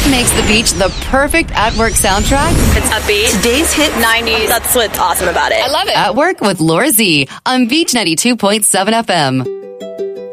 What makes the beach the perfect at-work soundtrack? It's upbeat. Today's hit 90s. That's what's awesome about it. I love it. At Work with Laura Z on Beach 92.7 FM.